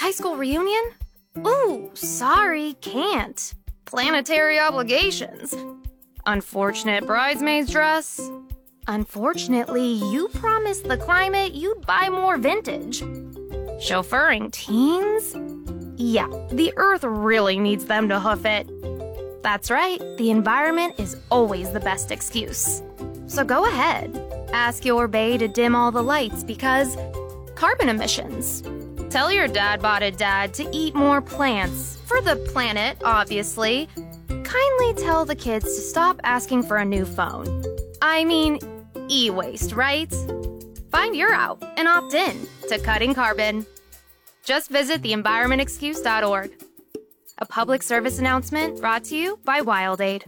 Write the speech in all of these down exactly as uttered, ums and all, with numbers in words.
high school reunion? Ooh, sorry, can't. Planetary obligations. Unfortunate bridesmaid's dress. Unfortunately, you promised the climate you'd buy more vintage. Chauffeuring teens? Yeah, the Earth really needs them to hoof it. That's right, the environment is always the best excuse. So go ahead, ask your bae to dim all the lights because carbon emissions. Tell your dad-botted dad to eat more plants, for the planet, obviously. Kindly tell the kids to stop asking for a new phone. I mean, e-waste, right? Find your out and opt in to cutting carbon. Just visit the environment excuse dot org. A public service announcement brought to you by WildAid.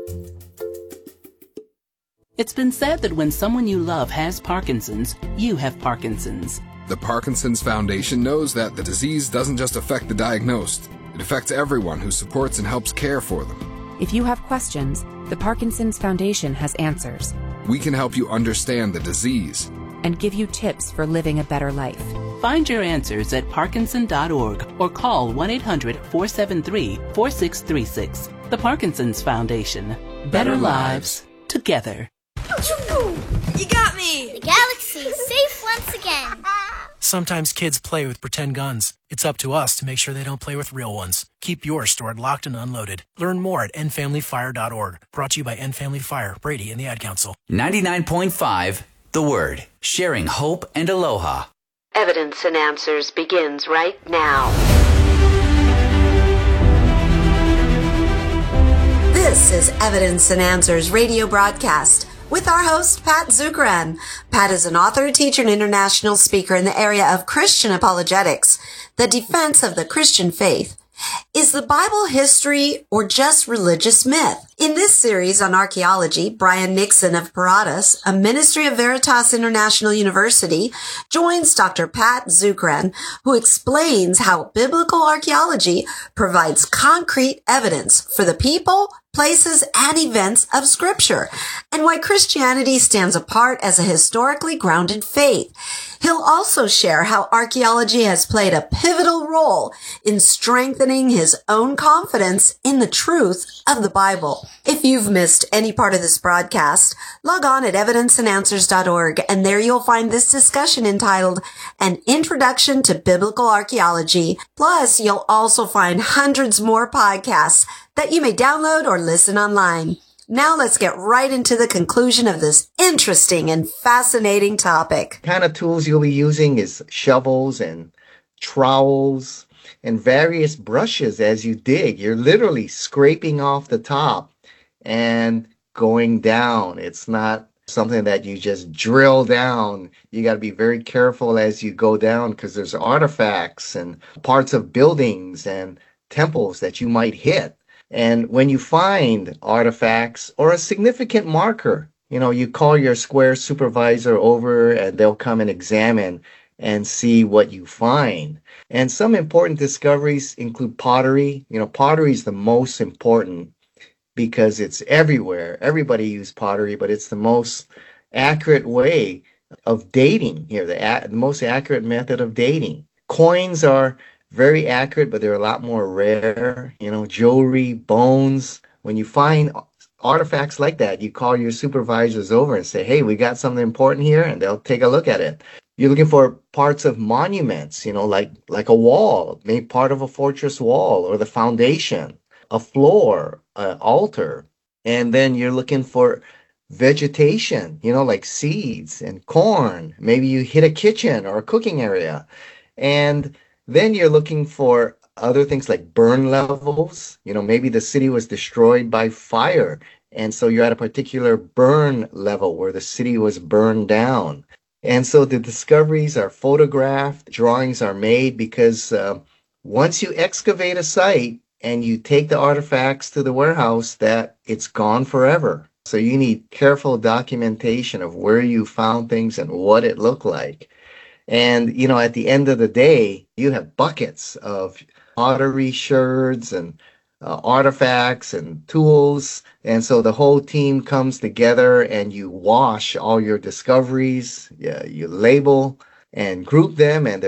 It's been said that when someone you love has Parkinson's, you have Parkinson's. The Parkinson's Foundation knows that the disease doesn't just affect the diagnosed. It affects everyone who supports and helps care for them. If you have questions, the Parkinson's Foundation has answers. We can help you understand the disease and give you tips for living a better life. Find your answers at parkinson dot org or call one eight hundred, four seven three, four six three six. The Parkinson's Foundation. Better lives together. You got me! The galaxy is safe once again. Sometimes kids play with pretend guns. It's up to us to make sure they don't play with real ones. Keep yours stored locked and unloaded. Learn more at end family fire dot org. Brought to you by End Family Fire, Brady, and the Ad Council. ninety-nine point five, The Word. Sharing hope and aloha. Evidence and Answers begins right now. This is Evidence and Answers radio broadcast with our host, Pat Zukeran. Pat is an author, teacher, and international speaker in the area of Christian apologetics, the defense of the Christian faith. Is the Bible history or just religious myth? In this series on archaeology, Brian Nixon of Paratus, a ministry of Veritas International University, joins Doctor Pat Zukeran, who explains how biblical archaeology provides concrete evidence for the people, places, and events of Scripture, and why Christianity stands apart as a historically grounded faith. He'll also share how archaeology has played a pivotal role in strengthening his own confidence in the truth of the Bible. If you've missed any part of this broadcast, log on at evidence and answers dot org, and there you'll find this discussion entitled An Introduction to Biblical Archaeology. Plus, you'll also find hundreds more podcasts that you may download or listen online. Now let's get right into the conclusion of this interesting and fascinating topic. The kind of tools you'll be using is shovels and trowels and various brushes as you dig. You're literally scraping off the top and going down. It's not something that you just drill down. You got to be very careful as you go down because there's artifacts and parts of buildings and temples that you might hit. And when you find artifacts or a significant marker, you know, you call your square supervisor over and they'll come and examine and see what you find. And some important discoveries include pottery. You know, pottery is the most important because it's everywhere. Everybody uses pottery, but it's the most accurate way of dating here, the, a- the most accurate method of dating. Coins are very accurate, but they're a lot more rare. You know, jewelry, bones. When you find artifacts like that, you call your supervisors over and say, hey, we got something important here, and they'll take a look at it. You're looking for parts of monuments, you know, like, like a wall, maybe part of a fortress wall, or the foundation, a floor, an altar. And then you're looking for vegetation, you know, like seeds and corn. Maybe you hit a kitchen or a cooking area. And then you're looking for other things like burn levels. You know, maybe the city was destroyed by fire. And so you're at a particular burn level where the city was burned down. And so the discoveries are photographed, drawings are made because uh, once you excavate a site and you take the artifacts to the warehouse, that it's gone forever. So you need careful documentation of where you found things and what it looked like. And, you know, at the end of the day, you have buckets of pottery sherds and uh, artifacts and tools. And so the whole team comes together and you wash all your discoveries, yeah, you label and group them, and they're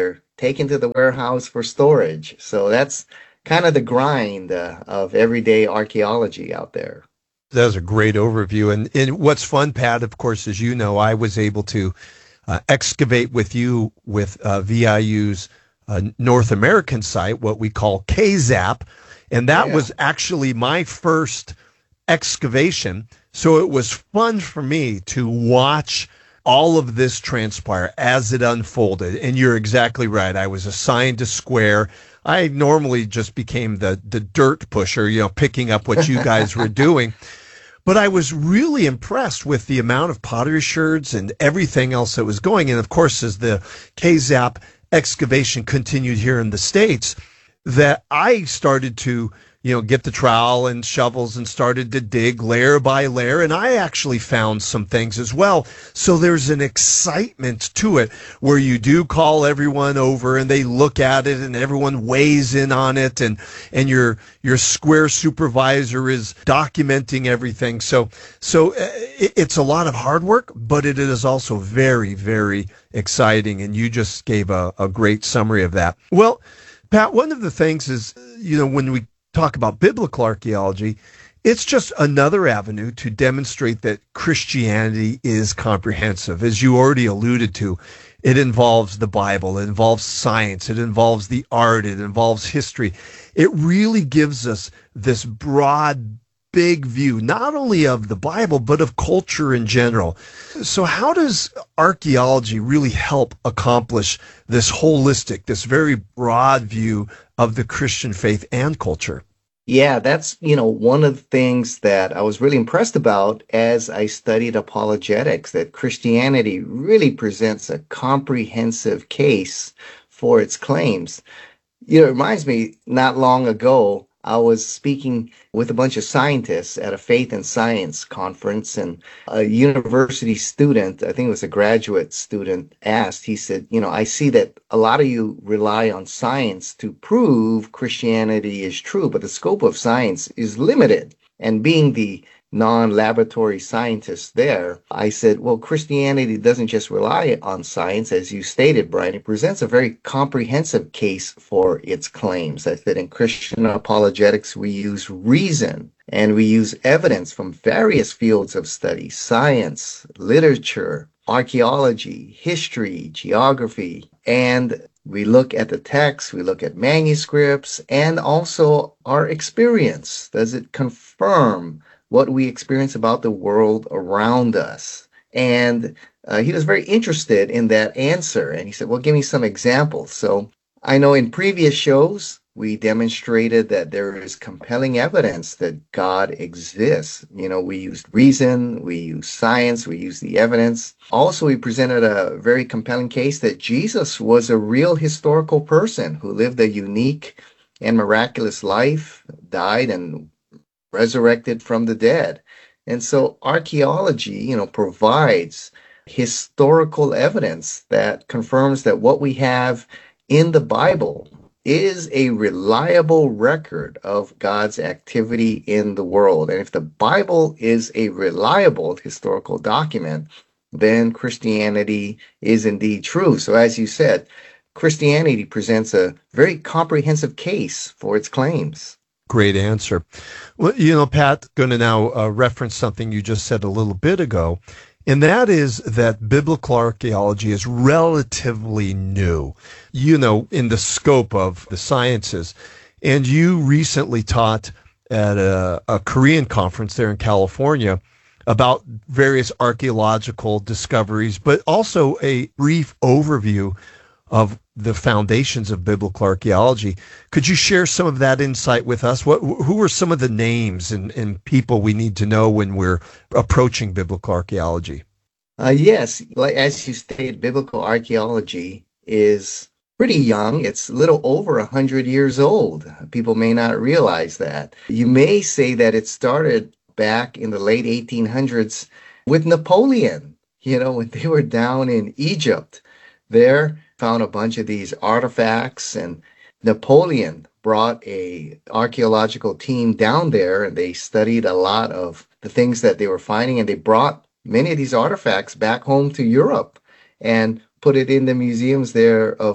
taken to the warehouse for storage. So that's kind of the grind uh, of everyday archaeology out there. That was a great overview. And, and what's fun, Pat, of course, as you know, I was able to uh, excavate with you with uh, V I U's uh, North American site, what we call K ZAP. And that yeah. was actually my first excavation. So it was fun for me to watch all of this transpire as it unfolded. And you're exactly right. I was assigned to square. I normally just became the, the dirt pusher, you know, picking up what you guys were doing. But I was really impressed with the amount of pottery sherds and everything else that was going. And of course, as the K ZAP excavation continued here in the States, that I started to, you know, get the trowel and shovels and started to dig layer by layer. And I actually found some things as well. So there's an excitement to it where you do call everyone over and they look at it and everyone weighs in on it. And, and your, your square supervisor is documenting everything. So, so it, it's a lot of hard work, but it is also very, very exciting. And you just gave a, a great summary of that. Well, Pat, one of the things is, you know, when we talk about biblical archaeology, it's just another avenue to demonstrate that Christianity is comprehensive. As you already alluded to, it involves the Bible, it involves science, it involves the art, it involves history. It really gives us this broad, big view, not only of the Bible, but of culture in general. So how does archaeology really help accomplish this holistic, this very broad view of the Christian faith and culture? Yeah, that's, you know, one of the things that I was really impressed about as I studied apologetics, that Christianity really presents a comprehensive case for its claims. You know, it reminds me, not long ago, I was speaking with a bunch of scientists at a faith and science conference, and a university student, I think it was a graduate student, asked, he said, you know, I see that a lot of you rely on science to prove Christianity is true, but the scope of science is limited. And being the non-laboratory scientist there, I said, well, Christianity doesn't just rely on science, as you stated, Brian. It presents a very comprehensive case for its claims. I said in Christian apologetics, we use reason and we use evidence from various fields of study: science, literature, archaeology, history, geography, and we look at the text, we look at manuscripts, and also our experience. Does it confirm what we experience about the world around us? And uh, he was very interested in that answer. And he said, well, give me some examples. So I know in previous shows, we demonstrated that there is compelling evidence that God exists. You know, we used reason, we used science, we used the evidence. Also, we presented a very compelling case that Jesus was a real historical person who lived a unique and miraculous life, died and resurrected from the dead. And so archaeology, you know, provides historical evidence that confirms that what we have in the Bible is a reliable record of God's activity in the world. And if the Bible is a reliable historical document, then Christianity is indeed true. So as you said, Christianity presents a very comprehensive case for its claims. Great answer. Well, you know, Pat, going to now uh, reference something you just said a little bit ago, and that is that biblical archaeology is relatively new, you know, in the scope of the sciences. And you recently taught at a, a Korean conference there in California about various archaeological discoveries, but also a brief overview of the foundations of biblical archaeology. Could you share some of that insight with us? What, who are some of the names and, and people we need to know when we're approaching biblical archaeology? Uh, yes, like as you stated, biblical archaeology is pretty young. It's a little over one hundred years old. People may not realize that. You may say that it started back in the late eighteen hundreds with Napoleon. You know, when they were down in Egypt, there found a bunch of these artifacts, and Napoleon brought a archaeological team down there, and they studied a lot of the things that they were finding, and they brought many of these artifacts back home to Europe and put it in the museums there of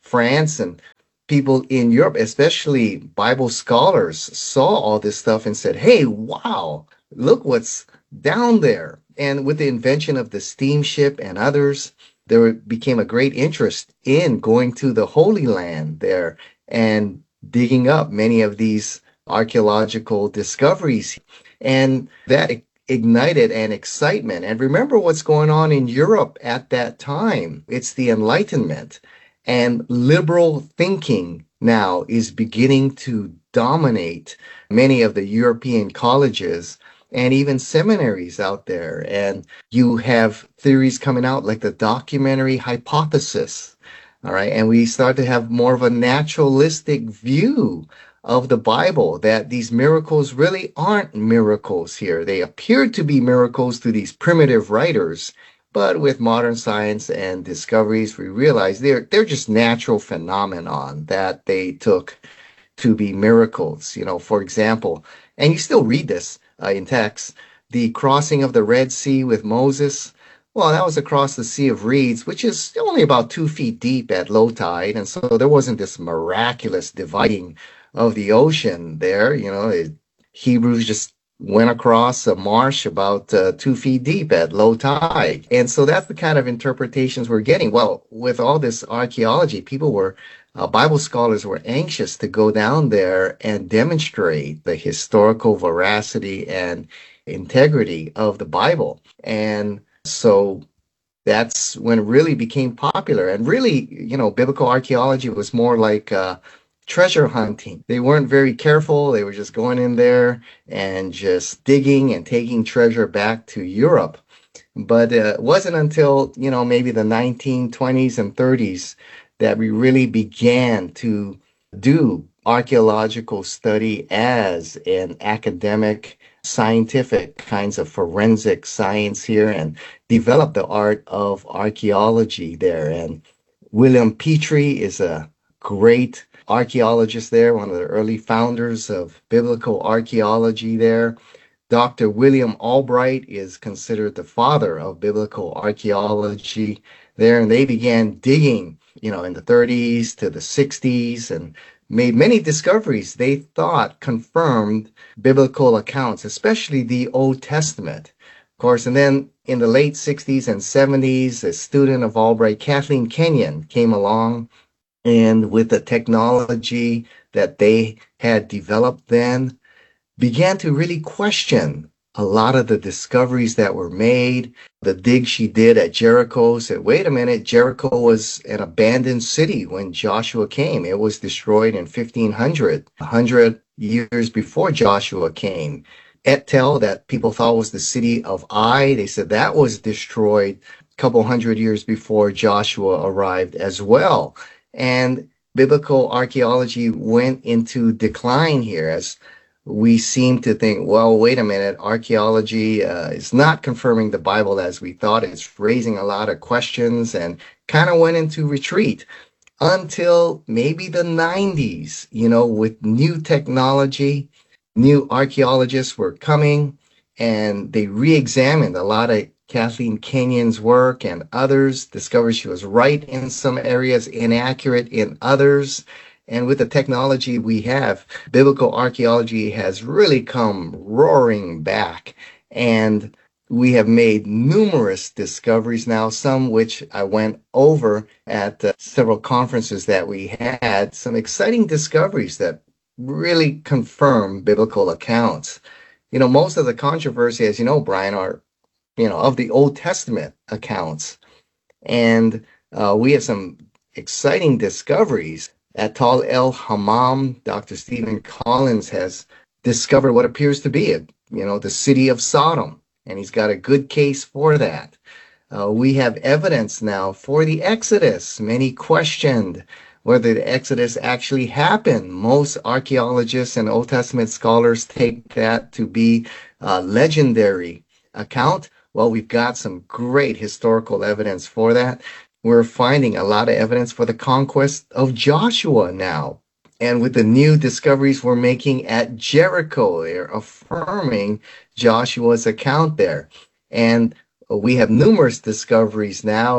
France and people in Europe, especially Bible scholars, saw all this stuff and said, hey, wow, look what's down there. And with the invention of the steamship and others, there became a great interest in going to the Holy Land there and digging up many of these archaeological discoveries. And that ignited an excitement. And remember what's going on in Europe at that time. It's the Enlightenment. And liberal thinking now is beginning to dominate many of the European colleges and even seminaries out there. And you have theories coming out like the documentary hypothesis. All right. And we start to have more of a naturalistic view of the Bible, that these miracles really aren't miracles here. They appear to be miracles to these primitive writers, but with modern science and discoveries, we realize they're they're just natural phenomenon that they took to be miracles. You know, for example, and you still read this uh, in text, the crossing of the Red Sea with Moses. Well, that was across the Sea of Reeds, which is only about two feet deep at low tide, and so there wasn't this miraculous dividing of the ocean there. You know, it, Hebrews just went across a marsh about uh, two feet deep at low tide. And so that's the kind of interpretations we're getting. Well, with all this archaeology, people were, uh, Bible scholars were anxious to go down there and demonstrate the historical veracity and integrity of the Bible. And so that's when it really became popular. And really, you know, biblical archaeology was more like uh, treasure hunting. They weren't very careful. They were just going in there and just digging and taking treasure back to Europe. But uh, it wasn't until, you know, maybe the nineteen twenties and thirties that we really began to do archaeological study as an academic, scientific kinds of forensic science here and develop the art of archaeology there. And William Petrie is a great archaeologist there, one of the early founders of biblical archaeology there. Doctor William Albright is considered the father of biblical archaeology there, and they began digging, you know, in the thirties to the sixties and made many discoveries they thought confirmed biblical accounts, especially the Old Testament, of course. And then in the late sixties and seventies, a student of Albright, Kathleen Kenyon, came along, and with the technology that they had developed then, began to really question a lot of the discoveries that were made. The dig she did at Jericho said, wait a minute, Jericho was an abandoned city when Joshua came. It was destroyed in fifteen hundred, one hundred years before Joshua came. Etel, that people thought was the city of Ai, they said that was destroyed a couple hundred years before Joshua arrived as well. And biblical archaeology went into decline here as we seem to think, well, wait a minute, archaeology uh, is not confirming the Bible as we thought. It's raising a lot of questions and kind of went into retreat until maybe the nineties, you know, with new technology, new archaeologists were coming and they re-examined a lot of Kathleen Kenyon's work and others, discovered she was right in some areas, inaccurate in others. And with the technology we have, biblical archaeology has really come roaring back. And we have made numerous discoveries now, some which I went over at uh, several conferences that we had, some exciting discoveries that really confirm biblical accounts. You know, most of the controversy, as you know, Brian, are you know, of the Old Testament accounts. And uh, we have some exciting discoveries. At Tal El Hammam, Doctor Stephen Collins has discovered what appears to be, a, you know, the city of Sodom. And he's got a good case for that. Uh, we have evidence now for the Exodus. Many questioned whether the Exodus actually happened. Most archaeologists and Old Testament scholars take that to be a legendary account. Well, we've got some great historical evidence for that. We're finding a lot of evidence for the conquest of Joshua now. And with the new discoveries we're making at Jericho, they're affirming Joshua's account there. And we have numerous discoveries now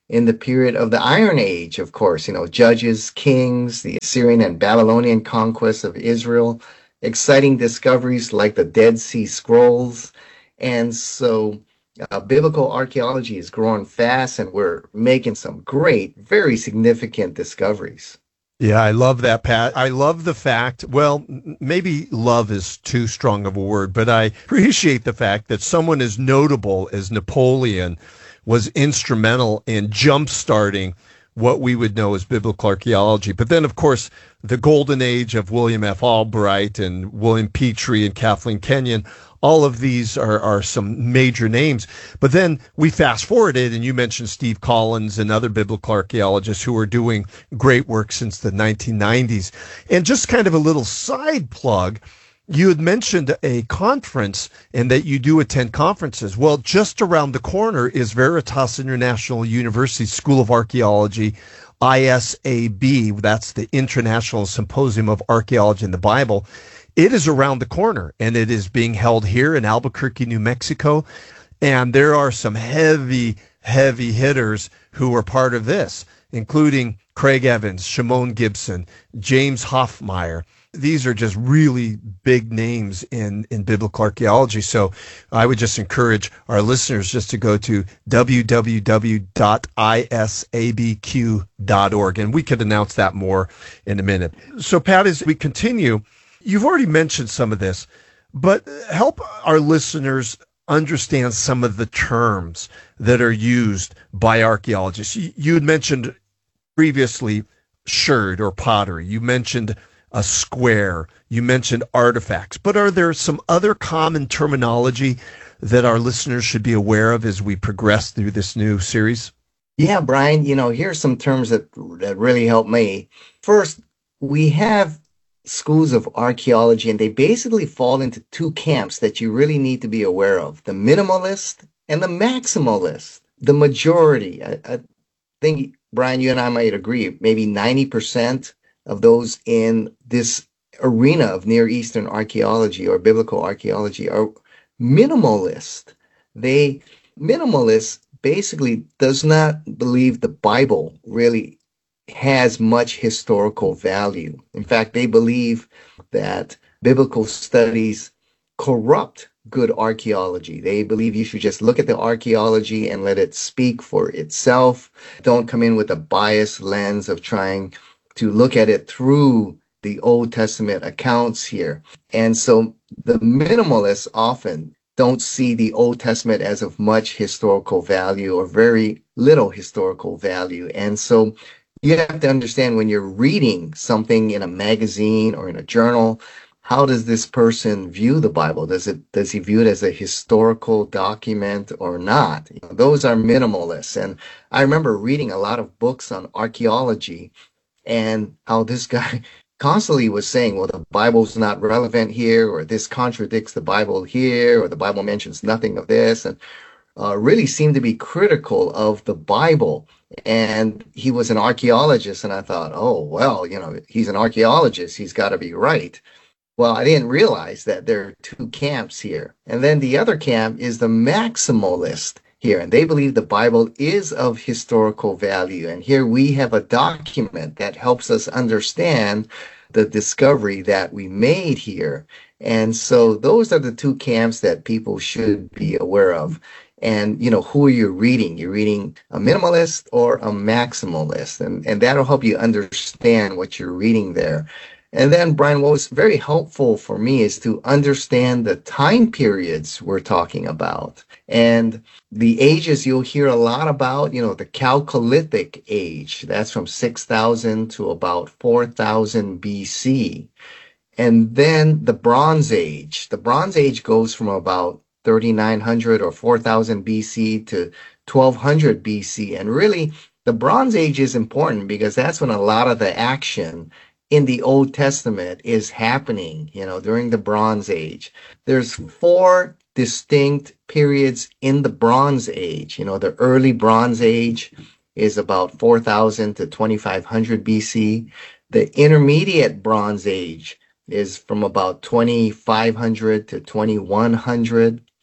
in the period of the Iron Age, of course, you know, Judges, Kings, the Assyrian and Babylonian conquest of Israel, exciting discoveries like the Dead Sea Scrolls. And so uh, biblical archaeology is growing fast, and we're making some great, very significant discoveries. Yeah, I love that, Pat. I love the fact, well, maybe love is too strong of a word, but I appreciate the fact that someone as notable as Napoleon was instrumental in jump-starting what we would know as biblical archaeology. But then, of course, the golden age of William F. Albright and William Petrie and Kathleen Kenyon, all of these are, are some major names. But then we fast forwarded, and you mentioned Steve Collins and other biblical archaeologists who are doing great work since the nineteen nineties. And just kind of a little side plug, you had mentioned a conference and that you do attend conferences. Well, just around the corner is Veritas International University School of Archaeology, I S A B. That's the International Symposium of Archaeology in the Bible. It is around the corner, and it is being held here in Albuquerque, New Mexico. And there are some heavy, heavy hitters who are part of this, including Craig Evans, Shimon Gibson, James Hoffmeyer. These are just really big names in, in biblical archaeology. So I would just encourage our listeners just to go to w w w dot i s a b q dot org. And we could announce that more in a minute. So, Pat, as we continue, you've already mentioned some of this, but help our listeners understand some of the terms that are used by archaeologists. You, you had mentioned previously sherd or pottery. You mentioned a square. You mentioned artifacts. But are there some other common terminology that our listeners should be aware of as we progress through this new series? Yeah, Brian, you know, here's some terms that, that really help me. First, we have schools of archaeology, and they basically fall into two camps that you really need to be aware of: the minimalist and the maximalist. The majority, I, I think, Brian, you and I might agree, maybe ninety percent of those in this arena of Near Eastern archaeology or biblical archaeology are minimalist. They, minimalist basically does not believe the Bible really has much historical value. In fact, they believe that biblical studies corrupt good archaeology. They believe you should just look at the archaeology and let it speak for itself. Don't come in with a biased lens of trying to look at it through the Old Testament accounts here. And so the minimalists often don't see the Old Testament as of much historical value or very little historical value. And so you have to understand, when you're reading something in a magazine or in a journal, how does this person view the Bible? Does it does he view it as a historical document or not? You know, those are minimalists. And I remember reading a lot of books on archaeology, and how this guy constantly was saying, well, the Bible's not relevant here, or this contradicts the Bible here, or the Bible mentions nothing of this, and uh, really seemed to be critical of the Bible. And he was an archaeologist, and I thought, oh, well, you know, he's an archaeologist, he's got to be right. Well, I didn't realize that there are two camps here. And then the other camp is the maximalist here, and they believe the Bible is of historical value. And here we have a document that helps us understand the discovery that we made here. And so those are the two camps that people should be aware of. And, you know, who are you reading? You're reading a minimalist or a maximalist, and, and that'll help you understand what you're reading there. And then, Brian, what was very helpful for me is to understand the time periods we're talking about. And the ages you'll hear a lot about, you know, the Chalcolithic age, that's from six thousand to about four thousand B C. And then the Bronze Age. The Bronze Age goes from about thirty-nine hundred or four thousand B C to twelve hundred B C. And really, the Bronze Age is important because that's when a lot of the action in the Old Testament is happening, you know, during the Bronze Age. There's four distinct periods in the Bronze Age. You know, the early Bronze Age is about four thousand to twenty-five hundred B C. The intermediate Bronze Age is from about twenty-five hundred to twenty-one hundred.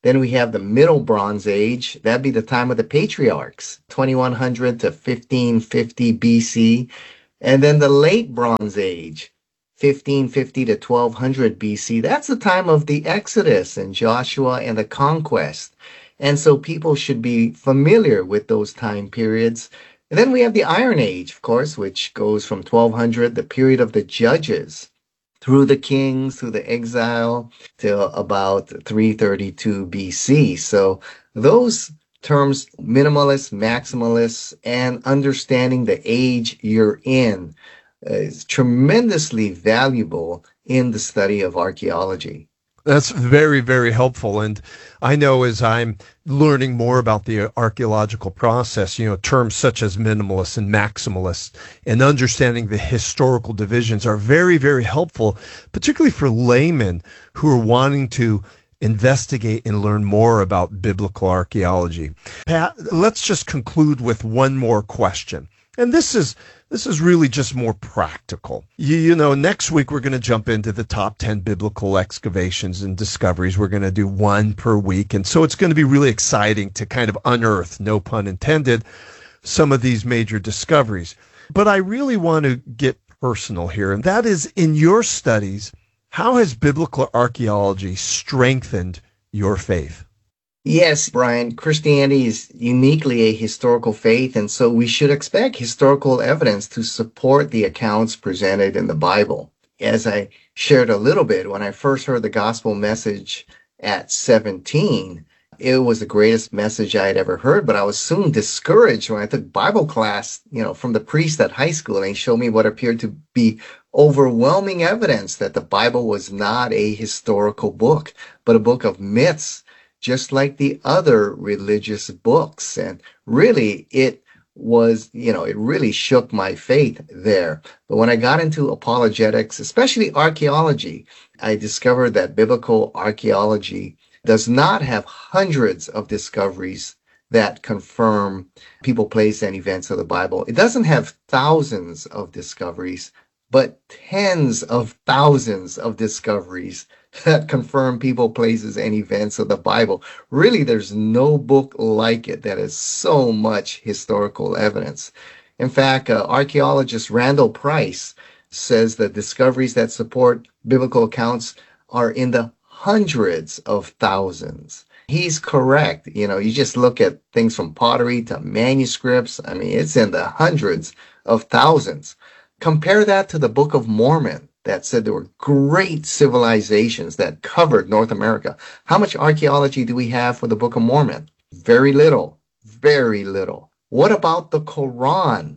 Then we have the Middle Bronze Age. That'd be the time of the patriarchs, twenty-one hundred to fifteen fifty B C. And then the Late Bronze Age, fifteen fifty to twelve hundred B C. That's the time of the Exodus and Joshua and the conquest. And so people should be familiar with those time periods. And then we have the Iron Age, of course, which goes from twelve hundred, the period of the judges, through the kings, through the exile, till about three thirty-two B C. So those terms, minimalist, maximalist, and understanding the age you're in, uh, is tremendously valuable in the study of archaeology. That's very, very helpful. And I know as I'm learning more about the archaeological process, you know, terms such as minimalist and maximalist and understanding the historical divisions are very, very helpful, particularly for laymen who are wanting to investigate and learn more about biblical archaeology. Pat, let's just conclude with one more question. And this is this is really just more practical. You, you know, next week we're going to jump into the top ten biblical excavations and discoveries. We're going to do one per week. And so it's going to be really exciting to kind of unearth, no pun intended, some of these major discoveries. But I really want to get personal here. And that is, in your studies, how has biblical archaeology strengthened your faith? Yes, Brian, Christianity is uniquely a historical faith, and so we should expect historical evidence to support the accounts presented in the Bible. As I shared a little bit, when I first heard the gospel message at seventeen, it was the greatest message I had ever heard, but I was soon discouraged when I took Bible class, you know, from the priest at high school, and he showed me what appeared to be overwhelming evidence that the Bible was not a historical book, but a book of myths, just like the other religious books. And really, it was, you know, it really shook my faith there. But when I got into apologetics, especially archaeology, I discovered that biblical archaeology does not have hundreds of discoveries that confirm people, place, and events of the Bible. It doesn't have thousands of discoveries, but tens of thousands of discoveries that confirm people, places, and events of the Bible. Really, there's no book like it that has so much historical evidence. In fact, uh, archaeologist Randall Price says that discoveries that support biblical accounts are in the hundreds of thousands. He's correct. You know, you just look at things from pottery to manuscripts. I mean, it's in the hundreds of thousands. Compare that to the Book of Mormon that said there were great civilizations that covered North America. How much archaeology do we have for the Book of Mormon? Very little. Very little. What about the Quran?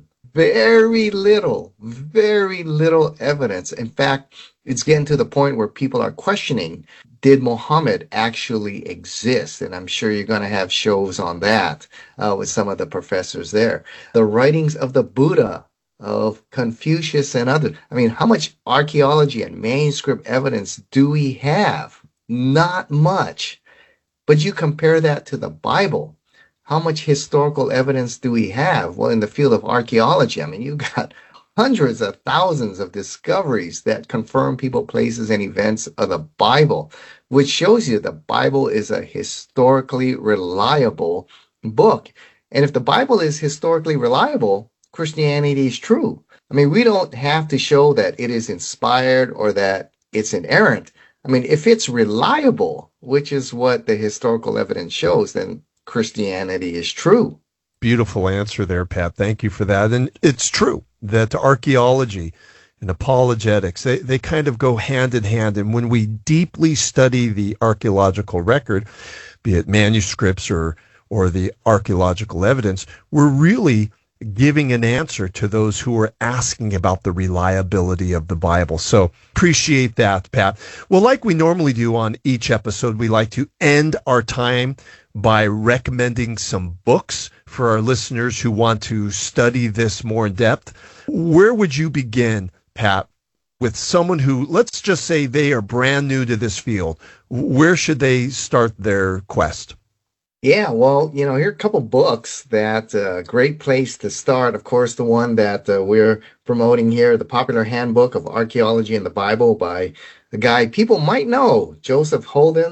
Very little. Very little evidence. In fact, it's getting to the point where people are questioning, did Muhammad actually exist? And I'm sure you're going to have shows on that uh, with some of the professors there. The writings of the Buddha, of Confucius and others. I mean, how much archaeology and manuscript evidence do we have? Not much. But you compare that to the Bible. How much historical evidence do we have? Well, in the field of archaeology, I mean, you've got hundreds of thousands of discoveries that confirm people, places, and events of the Bible, which shows you the Bible is a historically reliable book. And if the Bible is historically reliable, Christianity is true. I mean, we don't have to show that it is inspired or that it's inerrant. I mean, if it's reliable, which is what the historical evidence shows, then Christianity is true. Beautiful answer there, Pat. Thank you for that. And it's true that archaeology and apologetics, they, they kind of go hand in hand. And when we deeply study the archaeological record, be it manuscripts or, or the archaeological evidence, we're really giving an answer to those who are asking about the reliability of the Bible. So appreciate that, Pat. Well, like we normally do on each episode, we like to end our time by recommending some books for our listeners who want to study this more in depth. Where would you begin, Pat, with someone who, let's just say they are brand new to this field? Where should they start their quest? Yeah, well, you know, here are a couple books that a uh, great place to start. Of course, the one that uh, we're promoting here, The Popular Handbook of Archaeology in the Bible by a guy people might know, Joseph Holden.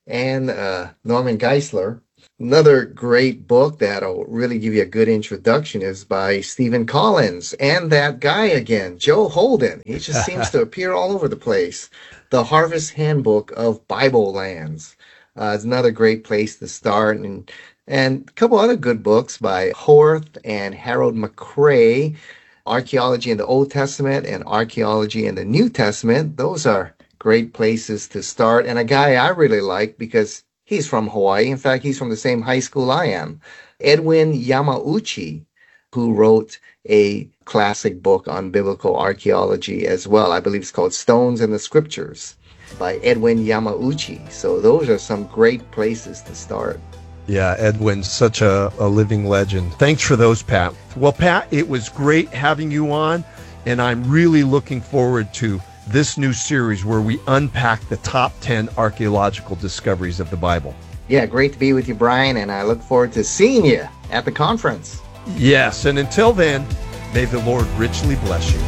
and uh, Norman Geisler. Another great book that'll really give you a good introduction is by Stephen Collins, and that guy again, Joe Holden. He just seems to appear all over the place. The Harvest Handbook of Bible Lands. Uh, it's another great place to start. And, and a couple other good books by Horth and Harold McCrae, Archaeology in the Old Testament and Archaeology in the New Testament. Those are great places to start. And a guy I really like because he's from Hawaii. In fact, he's from the same high school I am. Edwin Yamauchi, who wrote a classic book on biblical archaeology as well. I believe it's called Stones in the Scriptures by Edwin Yamauchi. So those are some great places to start. Yeah, Edwin's such a, a living legend. Thanks for those, Pat. Well, Pat, it was great having you on, and I'm really looking forward to this new series where we unpack the top ten archaeological discoveries of the Bible. Yeah, great to be with you, Brian, and I look forward to seeing you at the conference. Yes, and until then, may the Lord richly bless you.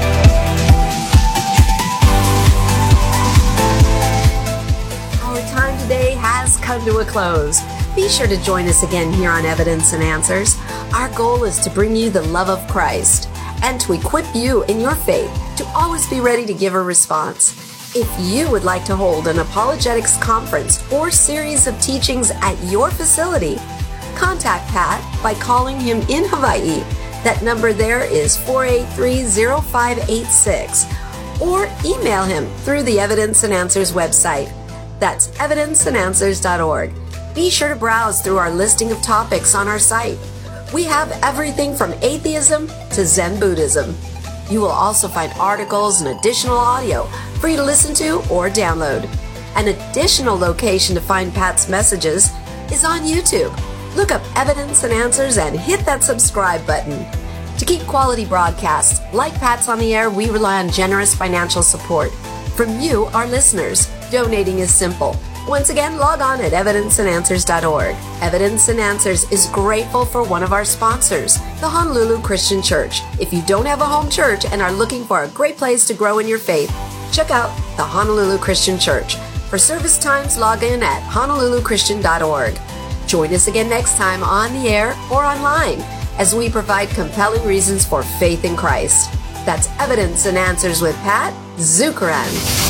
Our time today has come to a close. Be sure to join us again here on Evidence and Answers. Our goal is to bring you the love of Christ and to equip you in your faith to always be ready to give a response. If you would like to hold an apologetics conference or series of teachings at your facility, contact Pat by calling him in Hawaii. That number there is four eight three, zero five eight six, or email him through the Evidence and Answers website. That's evidence and answers dot org. Be sure to browse through our listing of topics on our site. We have everything from atheism to Zen Buddhism. You will also find articles and additional audio for you to listen to or download. An additional location to find Pat's messages is on YouTube. Look up Evidence and Answers and hit that subscribe button. To keep quality broadcasts like Pat's on the air, we rely on generous financial support from you, our listeners. Donating is simple. Once again, log on at evidence and answers dot org. Evidence and Answers is grateful for one of our sponsors, the Honolulu Christian Church. If you don't have a home church and are looking for a great place to grow in your faith, check out the Honolulu Christian Church. For service times, log in at honolulu christian dot org. Join us again next time on the air or online as we provide compelling reasons for faith in Christ. That's Evidence and Answers with Pat Zukeran.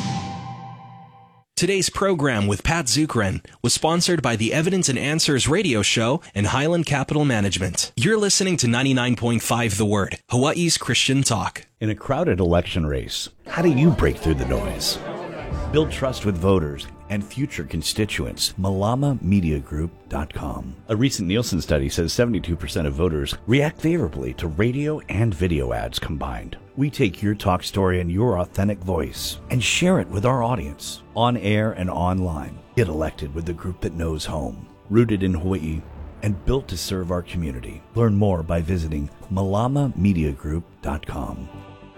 Today's program with Pat Zukeran was sponsored by the Evidence and Answers radio show and Highland Capital Management. You're listening to ninety-nine point five The Word, Hawaii's Christian talk. In a crowded election race, how do you break through the noise? Build trust with voters and future constituents. Malama Media Group dot com. A recent Nielsen study says seventy-two percent of voters react favorably to radio and video ads combined. We take your talk story and your authentic voice and share it with our audience, on air and online. Get elected with the group that knows home, rooted in Hawaii, and built to serve our community. Learn more by visiting Malama Media Group dot com.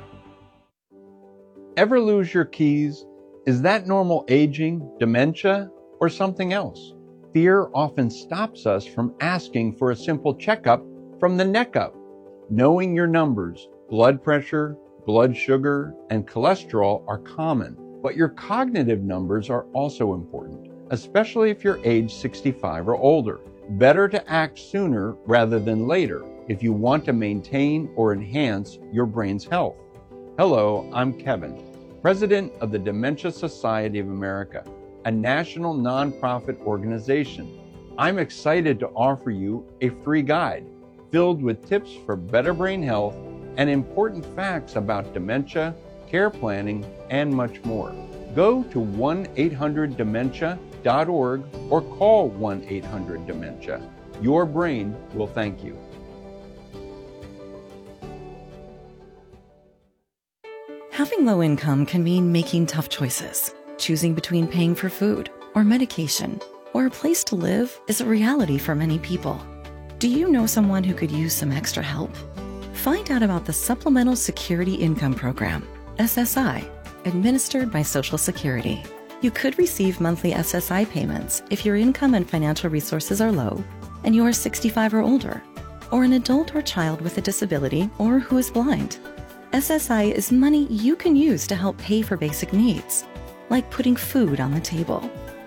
Ever lose your keys? Is that normal aging, dementia, or something else? Fear often stops us from asking for a simple checkup from the neck up. Knowing your numbers, blood pressure, blood sugar, and cholesterol are common, but your cognitive numbers are also important, especially if you're age sixty-five or older. Better to act sooner rather than later if you want to maintain or enhance your brain's health. Hello, I'm Kevin, President of the Dementia Society of America, a national nonprofit organization. I'm excited to offer you a free guide filled with tips for better brain health and important facts about dementia, care planning, and much more. Go to one eight hundred dementia dot org or call one eight hundred dementia. Your brain will thank you. Having low income can mean making tough choices. Choosing between paying for food or medication or a place to live is a reality for many people. Do you know someone who could use some extra help? Find out about the Supplemental Security Income Program, S S I, administered by Social Security. You could receive monthly S S I payments if your income and financial resources are low and you are sixty-five or older, or an adult or child with a disability or who is blind. S S I is money you can use to help pay for basic needs, like putting food on the table,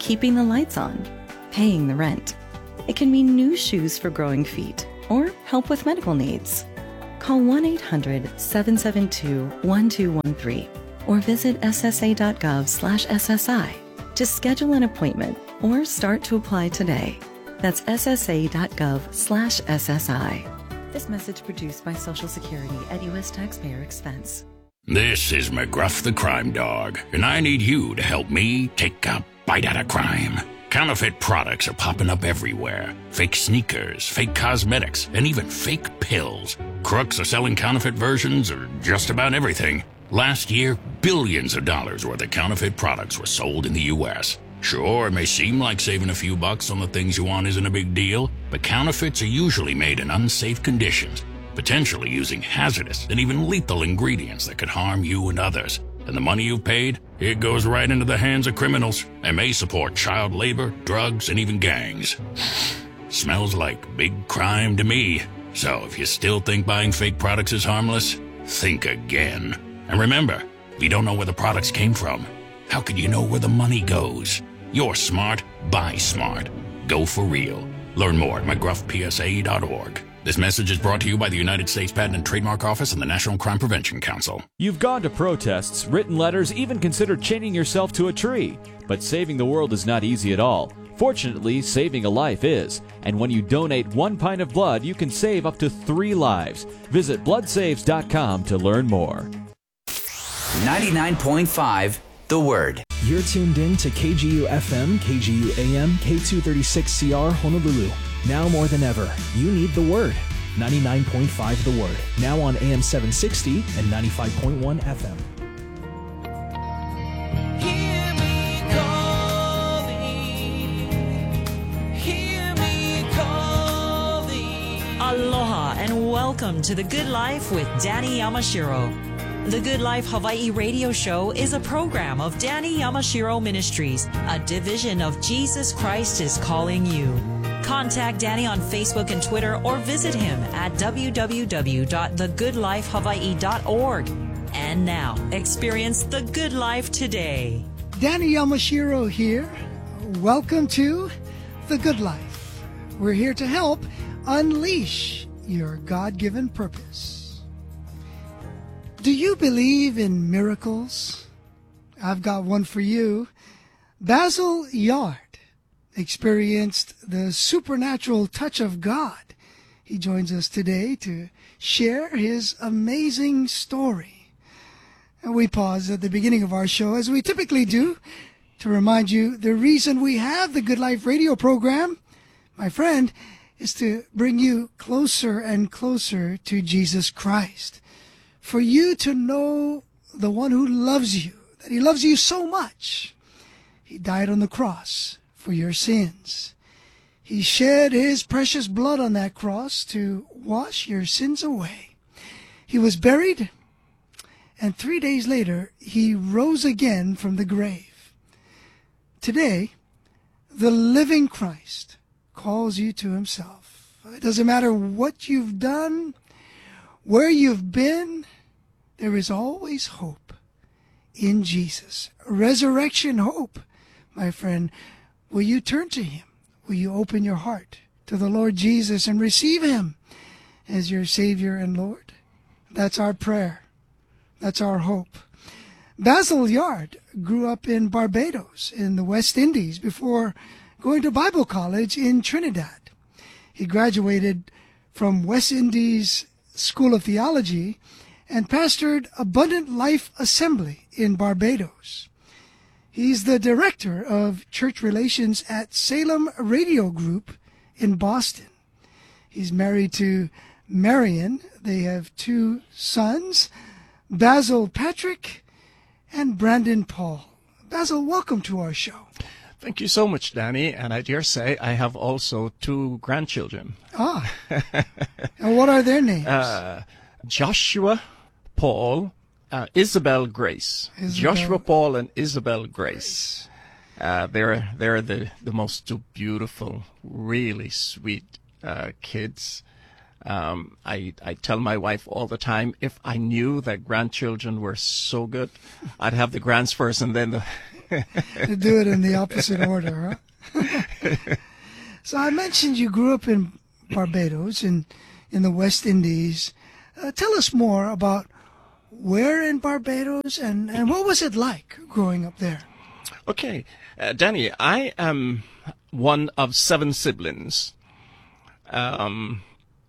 keeping the lights on, paying the rent. It can mean new shoes for growing feet or help with medical needs. Call one eight hundred seven seven two one two one three or visit ssa.gov slash SSI to schedule an appointment or start to apply today. That's ssa.gov slash SSI. This message produced by Social Security at U S taxpayer expense. This is McGruff the Crime Dog, and I need you to help me take a bite out of crime. Counterfeit products are popping up everywhere. Fake sneakers, fake cosmetics, and even fake pills. Crooks are selling counterfeit versions of just about everything. Last year, billions of dollars worth of counterfeit products were sold in the U S Sure, it may seem like saving a few bucks on the things you want isn't a big deal, but counterfeits are usually made in unsafe conditions, potentially using hazardous and even lethal ingredients that could harm you and others. And the money you've paid, it goes right into the hands of criminals and may support child labor, drugs, and even gangs. Smells like big crime to me. So if you still think buying fake products is harmless, think again. And remember, if you don't know where the products came from, how could you know where the money goes? You're smart, buy smart. Go for real. Learn more at mcgruff p s a dot org. This message is brought to you by the United States Patent and Trademark Office and the National Crime Prevention Council. You've gone to protests, written letters, even considered chaining yourself to a tree. But saving the world is not easy at all. Fortunately, saving a life is. And when you donate one pint of blood, you can save up to three lives. Visit blood saves dot com to learn more. ninety-nine point five The Word. You're tuned in to K G U F M, K G U A M, K two thirty-six C R Honolulu. Now more than ever, you need The Word. ninety-nine point five The Word. Now on A M seven sixty and ninety-five point one F M. Hear me calling. Hear me calling. Aloha and welcome to The Good Life with Danny Yamashiro. The Good Life Hawaii radio show is a program of Danny Yamashiro Ministries, a division of Jesus Christ is Calling You. Contact Danny on Facebook and Twitter or visit him at w w w dot the good life hawaii dot org. And now, experience the good life today. Danny Yamashiro here. Welcome to The Good Life. We're here to help unleash your God-given purpose. Do you believe in miracles? I've got one for you. Basil Yard experienced the supernatural touch of God. He joins us today to share his amazing story. And we pause at the beginning of our show, as we typically do, to remind you the reason we have the Good Life radio program, my friend, is to bring you closer and closer to Jesus Christ. For you to know the one who loves you, that he loves you so much. He died on the cross for your sins. He shed his precious blood on that cross to wash your sins away. He was buried, and three days later, he rose again from the grave. Today, the living Christ calls you to himself. It doesn't matter what you've done, where you've been, there is always hope in Jesus. Resurrection hope, my friend. Will you turn to him? Will you open your heart to the Lord Jesus and receive him as your Savior and Lord? That's our prayer. That's our hope. Basil Yard grew up in Barbados in the West Indies before going to Bible college in Trinidad. He graduated from West Indies School of Theology and pastored Abundant Life Assembly in Barbados. He's the director of church relations at Salem Radio Group in Boston. He's married to Marion. They have two sons, Basil Patrick and Brandon Paul. Basil, welcome to our show. Thank you so much, Danny. And I dare say I have also two grandchildren. Ah. And what are their names? Uh, Joshua Paul, uh, Isabel Grace. Isabel. Joshua Paul and Isabel Grace. Uh, they're they're the, the most two beautiful, really sweet uh, kids. Um, I I tell my wife all the time, if I knew that grandchildren were so good, I'd have the grands first and then the do it in the opposite order, huh? So I mentioned you grew up in Barbados, in, in the West Indies. Uh, tell us more about where in Barbados and, and what was it like growing up there? Okay, uh, Danny, I am one of seven siblings. Um,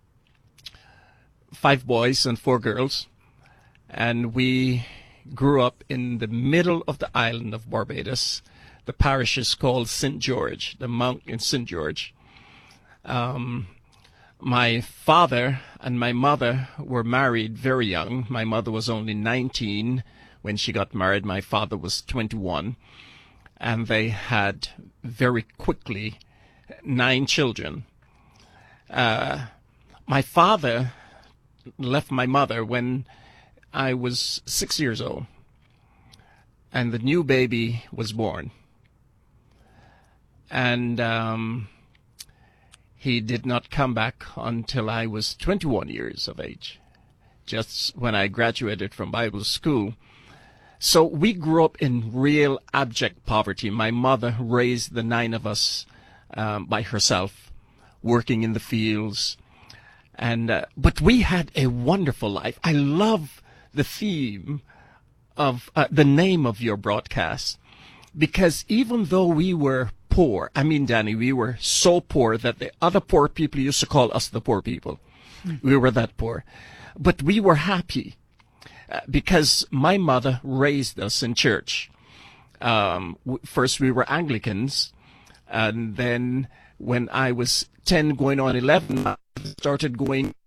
five boys and four girls. And we grew up in the middle of the island of Barbados. The parish is called Saint George, the mount in Saint George. Um, my father and my mother were married very young. My mother was only nineteen when she got married. My father was twenty-one. And they had very quickly nine children. Uh, my father left my mother when I was six years old, and the new baby was born. And um, he did not come back until I was twenty-one years of age, just when I graduated from Bible school. So we grew up in real abject poverty. My mother raised the nine of us um, by herself, working in the fields. And uh, but we had a wonderful life. I love the theme of uh, the name of your broadcast, because even though we were poor, I mean, Danny, we were so poor that the other poor people used to call us the poor people. Mm. We were that poor. But we were happy uh, because my mother raised us in church. Um, w- first we were Anglicans, and then when I was ten going on eleven, I started going to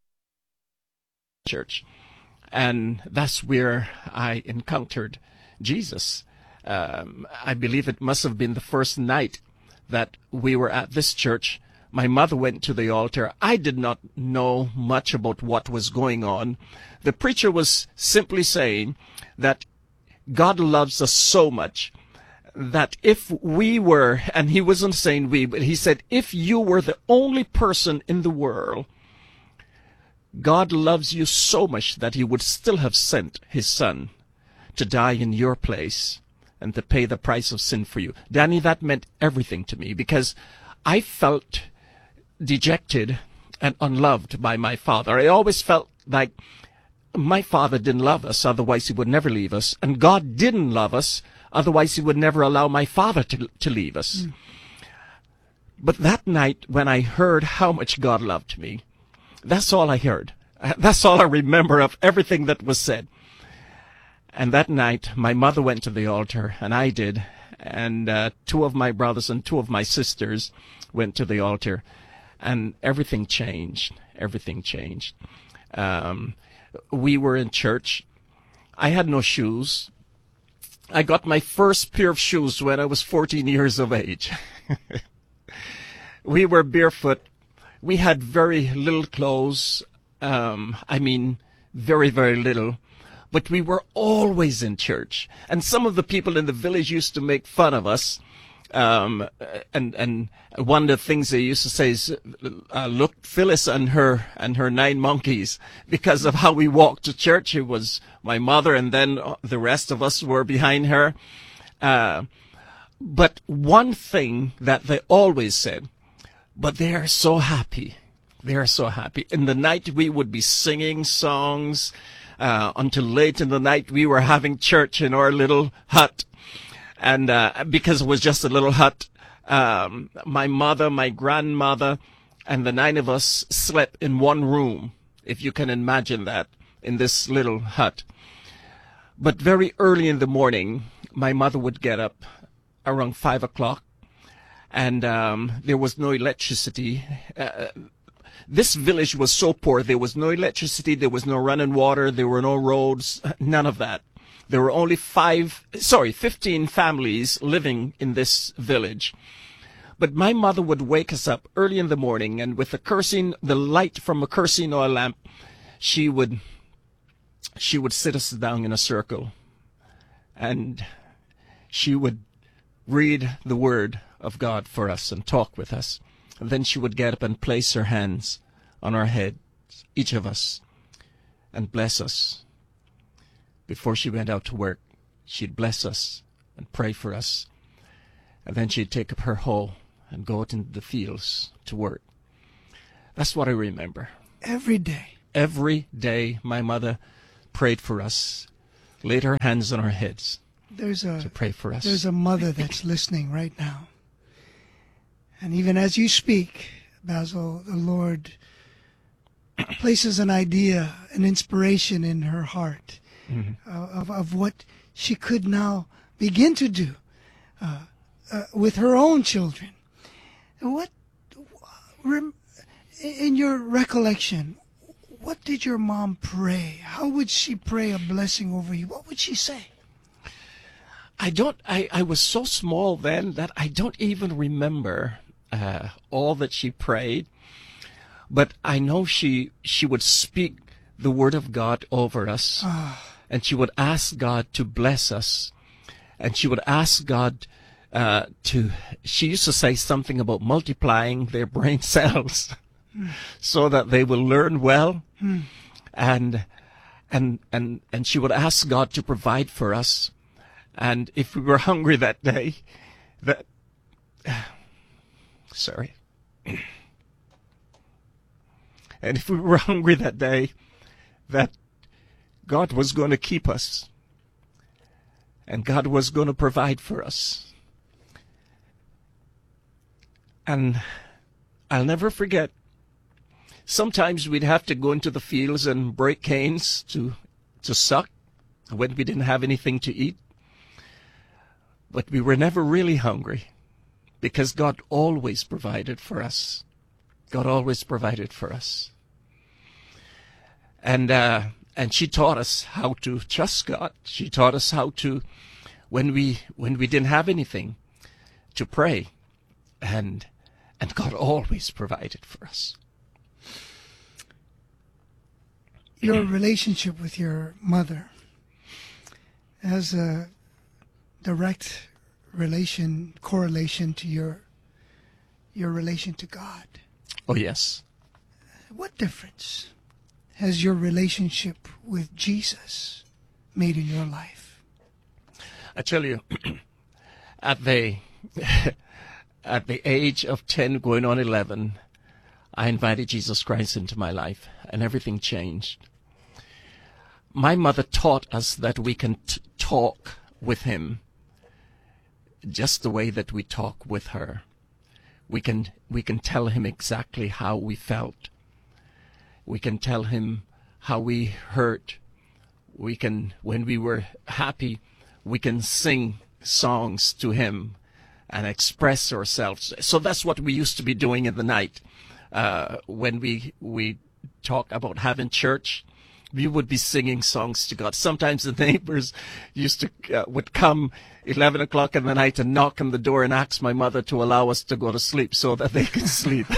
church. And that's where I encountered Jesus. Um, I believe it must have been the first night that we were at this church. My mother went to the altar. I did not know much about what was going on. The preacher was simply saying that God loves us so much that if we were, and he wasn't saying we, but he said, if you were the only person in the world, God loves you so much that he would still have sent his son to die in your place and to pay the price of sin for you. Danny, that meant everything to me, because I felt dejected and unloved by my father. I always felt like my father didn't love us, otherwise he would never leave us. And God didn't love us, otherwise he would never allow my father to, to leave us. Mm. But that night, when I heard how much God loved me, that's all I heard. That's all I remember of everything that was said. And that night, my mother went to the altar, and I did. And uh, two of my brothers and two of my sisters went to the altar. And everything changed. Everything changed. Um, we were in church. I had no shoes. I got my first pair of shoes when I was fourteen years of age. We were barefoot. We had very little clothes. Um, I mean, very, very little. But we were always in church. And some of the people in the village used to make fun of us. Um, and, and one of the things they used to say is, uh, look, Phyllis and her, and her nine monkeys, because of how we walked to church. It was my mother, and then the rest of us were behind her. Uh, but one thing that they always said, but they are so happy. They are so happy. In the night, we would be singing songs. Uh, until late in the night, we were having church in our little hut. And uh, because it was just a little hut, um, my mother, my grandmother, and the nine of us slept in one room, if you can imagine that, in this little hut. But very early in the morning, my mother would get up around five o'clock, and um, there was no electricity. Uh, this village was so poor, there was no electricity, there was no running water, there were no roads, none of that. There were only five, sorry, fifteen families living in this village. But my mother would wake us up early in the morning, and with the kerosene, the light from a kerosene oil lamp, she would, she would sit us down in a circle, and she would read the word of God for us and talk with us. And then she would get up and place her hands on our heads, each of us, and bless us. Before she went out to work, she'd bless us and pray for us. And then she'd take up her hoe and go out into the fields to work. That's what I remember. Every day. Every day my mother prayed for us, laid her hands on our heads There's a, to pray for us. There's a mother that's listening right now. And even as you speak, Basil, the Lord places an idea, an inspiration in her heart mm-hmm. uh, of, of what she could now begin to do uh, uh, with her own children. What, rem, in your recollection, what did your mom pray? How would she pray a blessing over you? What would she say? I don't, I, I was so small then that I don't even remember uh, all that she prayed. But I know she she would speak the word of God over us, oh. and she would ask God to bless us, and she would ask God uh, to. She used to say something about multiplying their brain cells, mm. so that they will learn well, mm. and and and and she would ask God to provide for us, and if we were hungry that day, that sorry. And if we were hungry that day, that God was going to keep us. And God was going to provide for us. And I'll never forget, sometimes we'd have to go into the fields and break canes to, to suck when we didn't have anything to eat. But we were never really hungry because God always provided for us. God always provided for us. And uh, and she taught us how to trust God. She taught us how to, when we when we didn't have anything, to pray. And and God always provided for us. Your relationship with your mother has a direct relation, correlation to your your relation to God. Oh, yes. What difference has your relationship with Jesus made in your life? I tell you, at the at the age of ten, going on eleven, I invited Jesus Christ into my life, and everything changed. My mother taught us that we can t- talk with him just the way that we talk with her. We can we can tell him exactly how we felt. We can tell him how we hurt. We can, when we were happy, we can sing songs to him and express ourselves. So that's what we used to be doing in the night. Uh, when we we talk about having church, we would be singing songs to God. Sometimes the neighbors used to uh, would come eleven o'clock in the night and knock on the door and ask my mother to allow us to go to sleep so that they could sleep.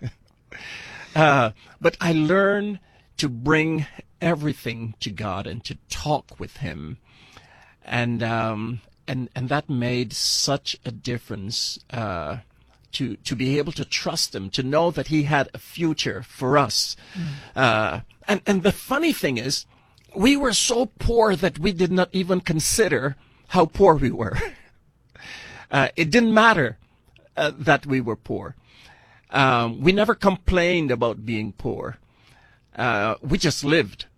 uh, but I learned to bring everything to God and to talk with him. And um, and and that made such a difference uh, to to be able to trust him, to know that he had a future for us. Mm. Uh, and, and the funny thing is, we were so poor that we did not even consider how poor we were. uh, it didn't matter uh, that we were poor. Um, we never complained about being poor. Uh, we just lived.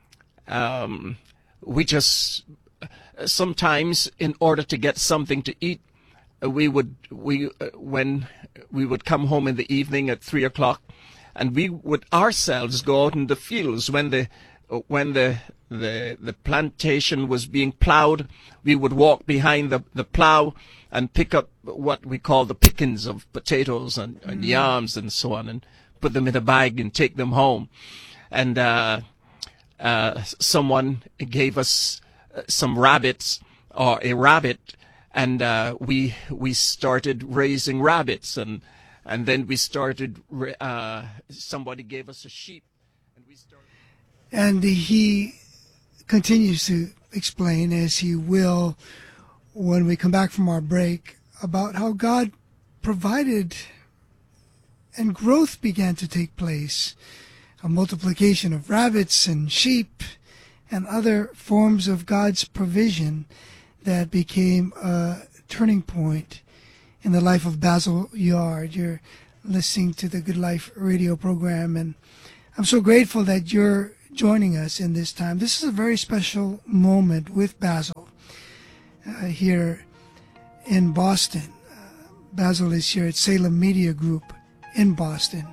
Um, we just, sometimes in order to get something to eat, uh, we would, we, uh, when we would come home in the evening at three o'clock, and we would ourselves go out in the fields when the, when the, the, the plantation was being plowed. We would walk behind the, the plow and pick up what we call the pickings of potatoes and, and yams and so on, and put them in a bag and take them home. And, uh, uh, someone gave us some rabbits, or a rabbit, and, uh, we, we started raising rabbits, and, and then we started, uh, somebody gave us a sheep, and we started. And he continues to explain, as he will when we come back from our break, about how God provided and growth began to take place. A multiplication of rabbits and sheep and other forms of God's provision that became a turning point in the life of Basil Yard. You're listening to the Good Life radio program, and I'm so grateful that you're joining us in this time. This is a very special moment with Basil uh, here in Boston. Uh, Basil is here at Salem Media Group in Boston.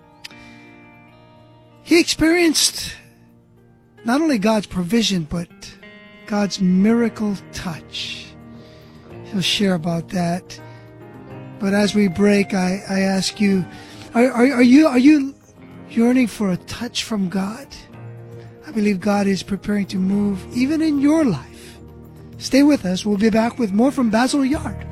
He experienced not only God's provision, but God's miracle touch. He'll share about that. But as we break, I, I ask you, are, are, are you are you yearning for a touch from God? I believe God is preparing to move even in your life. Stay with us. We'll be back with more from Basil Yard.